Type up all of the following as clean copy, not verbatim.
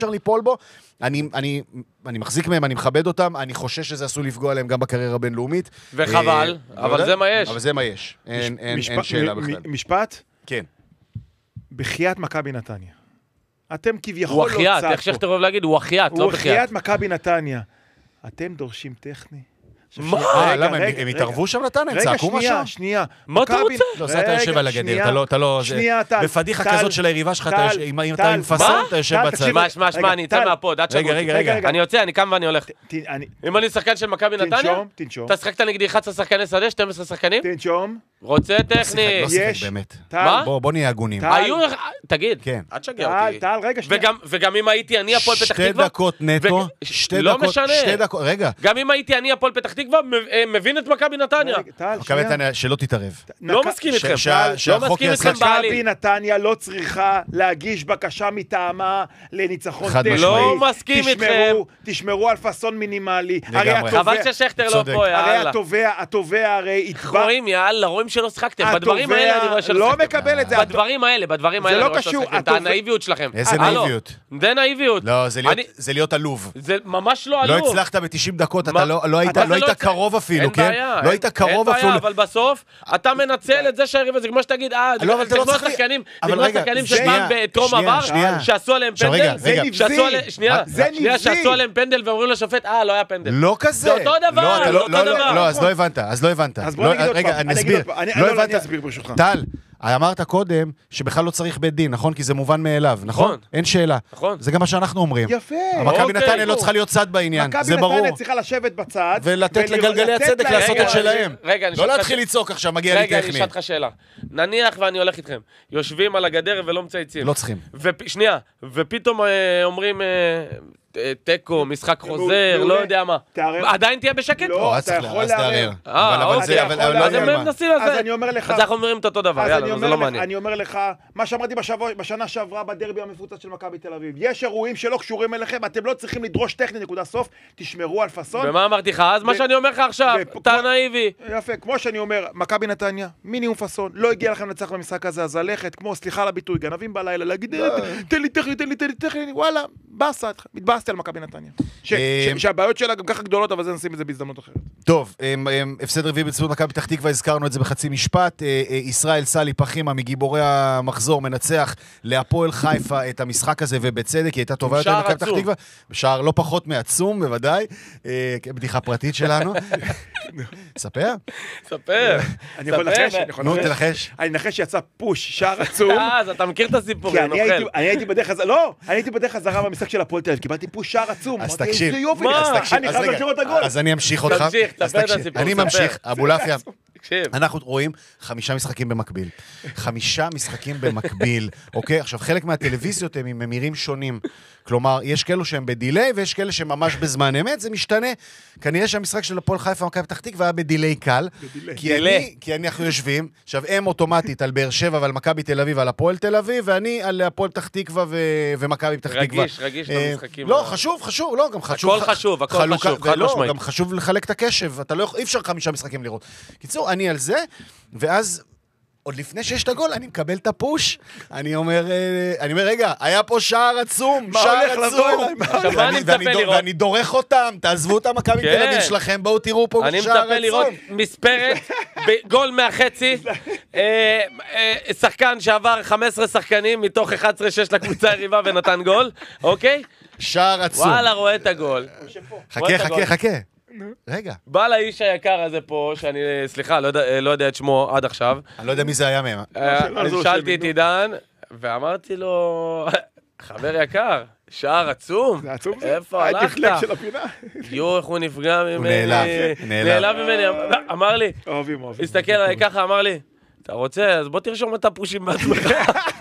אפשר ליפול בו, אני מחזיק מהם, אני מכבד אותם, אני חושב שזה עשוי לפגוע עליהם גם בקריירה הבינלאומית. וחבל, אבל זה מה יש. אבל זה מה יש, אין שאלה בכלל. משפט? כן. בחיית מכבי נתניה. אתם כביכול הוא לא צד אחייט, פה. איך שאתה אוהב להגיד, הוא אחייט, לא הוא בחיית. בחיית מכבי נתניה. אתם דורשים טכני? למה, הם התערבו שם נתניה? הם צעקו משהו? שנייה. מה אתה רוצה? לא, זה אתה יושב על הגדר, אתה לא... שנייה, טל. בפדיחה כזאת של היריבה שלך, אם אתה עם פסון, אתה יושב בצד. שמע, אני אצא מהפוד, עד שבוע. רגע. אני יוצא, אני קם ואני הולך. אם אני שחקן של מכבי נתניה, תנשום. אתה שחקת נגדי 11 שחקני שדה, 12 שחקנים? תנשום. רוצה טכני. לא שיחק באמת. מה? בוא נהיה הגונים. היו... תגיד. כן. אל תשגע אותי. טל, רגע, שנייה. וגם אם הייתי אני הפועל פתח תקווה... 2 דקות נטו, 2 לא דקות, משנה. 2 דקות, רגע. גם אם הייתי אני הפועל פתח תקווה, מבין את מכבי נתניה. טל, מכבי נתניה, שלא תתערב. לא מסכים איתכם. לא שהחוק מסכים יעשה... איתכם מכבי בעליל. נתניה לא צריכה להגיש בקשה מטעמה לניצחון חד טכני. משמעית. לא מסכים איתכם. תשמרו על פסון מינימלי. לגמרי. חבל ששכטר לא צודק. פה, הרי יאללה. התובע הרי יתבע... רואים, יאללה, רואים שלא שחקתם. בדברים האלה אני רואה שלא לא שחקתם. מקבל את זה. בדברים האלה אני לא רואה שלא קשור. שחקתם. את הנאיביות שלכם. איזה הלו, נאיביות? זה נאיביות. לא, זה להיות עלוב. זה ממש לא לא עלוב. הצלחת ב-90 דקות, מה? אתה לא היית קרוב אפילו, אין כן? בעיה, לא היית קרוב אין בעיה, אפילו. אבל בסוף אתה מנצל את זה שהיריב הזה, כמו שתגיד, לא, אבל אתה זה לא כמו צריך... השחקנים, אבל זה כמו רגע, השחקנים שנייה, שפעם בטרום שנייה, עבר, שנייה. שעשו עליהם עכשיו, פנדל, רגע, זה נבזי. שנייה, זה נבזי. שעשו עליהם פנדל ואומרים לשופט, לא היה פנדל. לא כזה. זה אותו דבר, לא, אותו דבר. לא, אז לא הבנת. אז בוא נגיד עוד פעם. רגע, אני אסביר. אני אסביר ברשותך. טל, אמרת קודם שבכלל לא צריך בית דין, נכון? כי זה מובן מאליו, נכון? אין שאלה. נכון. זה גם מה שאנחנו אומרים. יפה. מכבי אוקיי. נתניה לא צריכה להיות צד בעניין, זה ברור. מכבי נתניה צריכה לשבת בצד. ולתת לגלגלי הצדק להם- לעשות רגע, את שלהם. רגע, אני לא אשאל להתחיל אותך- לצעוק עכשיו, מגיע לי רגע, אני טכני. אשאל אותך שאלה. נניח ואני הולך איתכם, יושבים על הגדר ולא מצייצים. לא צריכים. שנייה, ופתאום אומרים טקו, משחק חוזר, מעולה. לא יודע מה. תערער. עדיין תהיה בשקט? לא, אז אתה יכול לערער. לערער. אבל זה, אוקיי. אבל יכול לא אז יודע הם מה. מנסים לזה. אז אני אומר לך... אז אנחנו אומרים את אותו דבר, יאללה, זה לא מעניין. אני אומר לך, מה שאמרתי בשנה שעברה בדרבי המפוצץ של מכבי תל אביב, יש אירועים שלא קשורים אליכם, אתם לא צריכים לדרוש טכני, נקודה סוף, תשמרו על פסון. ומה אמרתי לך? אז מה שאני אומר לך עכשיו, אתה נאיבי. יפה, כמו שאני אומר, מכבי נתניה, מינימום פסון, לא הגיע לכם לנצח במשחק הזה, אז ללכת, כמו, סליחה על הביטוי, גנבים בלילה, להגיד, תן לי טכני, וואלה, באסה, מתבאסתי על מכבי נתניה. שהבעיות שלה גם ככה גדולות, אבל זה נשים את זה בהזדמנות אחרת. טוב, הפסד רביעי בצפות מכבי פתח תקווה, הזכרנו את זה בחצי משפט. ישראל סלי פחימה מגיבורי המחזור מנצח להפועל חיפה את המשחק הזה, ובצדק, היא הייתה טובה יותר מכבי פתח תקווה. בשער לא פחות מעצום, בוודאי. בדיחה פרטית שלנו. ספר? ספר. אני יכול לנחש? נו, תנחש. אני נחש שיצא פוש, שער עצום. אז אתה מכיר את הסיפור, כי נוכל. אני הייתי בדרך חזרה, לא, אני הייתי בדרך חזרה במשחק של הפועל תל אביב, קיבלתי פוש שער עצום. אז אמרתי, תקשיב. איזה יופי, מה? אני חייב להשאיר את הגול. אז אני אמשיך אותך. תמשיך, אז תספר את תקשיב. הסיפור, אני תספר. ממשיך, אבולעפיה. תקשיב. אנחנו רואים 5 משחקים במקביל. 5 משחקים במקביל, אוקיי? עכשיו, חלק מהטלוויזיות הם עם ממירים שונים. כלומר, יש כאלו שהם בדילי, ויש כאלה שהם ממש בזמן אמת, זה משתנה. כנראה שהמשחק של הפועל חיפה ומכבי פתח תקווה היה בדילי קל. כי אנחנו יושבים, עכשיו הם אוטומטית על באר שבע ועל מכבי תל אביב ועל הפועל תל אביב, ואני על הפועל פתח תקווה ומכבי פתח תקווה. רגיש למשחקים. לא, חשוב, לא, גם חשוב. הכל חשוב, חד משמעית. גם חשוב לחלק את הקשב, אי אפשר 5 משחקים לראות. קיצור, אני על זה, ואז עוד לפני שיש את הגול, אני מקבל את הפוש, אני אומר, רגע, היה פה שער עצום, שער עצום, עכשיו מה אני מצפה לראות? ואני דורך אותם, תעזבו אותם מכבי תל אביב שלכם, בואו תראו פה שער עצום. אני מצפה לראות מספרת בגול מהחצי, שחקן שעבר 15 שחקנים מתוך 11-6 לקבוצה היריבה ונתן גול, אוקיי? שער עצום. וואלה, רואה את הגול. חכה. רגע. בא לאיש היקר הזה פה, שאני, סליחה, לא יודע את שמו עד עכשיו. אני לא יודע מי זה היה מהם. אני שאלתי את עידן, ואמרתי לו, חבר יקר, שער עצום. זה עצום זה? איפה הלכת? התפלק של הפינה. יו, איך הוא נפגע ממני. הוא נעלב ממני. אמר לי, אוהבים. הסתכל עליי ככה, אמר לי, אתה רוצה, אז בוא תרשום את הפושים בעצמך.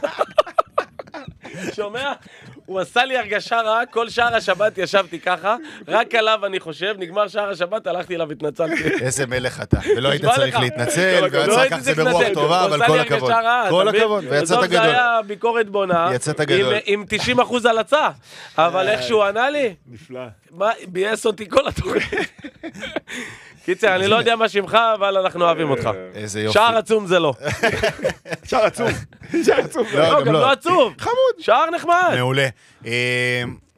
שומע? הוא עשה לי הרגשה רעה, כל שער השבת ישבתי ככה, רק עליו אני חושב, נגמר שער השבת, הלכתי אליו והתנצלתי. איזה מלך אתה, ולא היית צריך להתנצל, ויצא כך זה ברוח טובה, אבל כל הכבוד. כל הכבוד, ויצאת גדול. זה היה ביקורת בונה, יצאת גדול. עם 90% הלצה, אבל איכשהו ענה לי, נפלא. בייס אותי כל התוכנית. קיצר, אני לא יודע מה שמך, אבל אנחנו אוהבים אותך. איזה יופי. שער עצום זה לא. שער עצום. שער עצום. לא, גם לא עצוב. חמוד. שער נחמד. מעולה.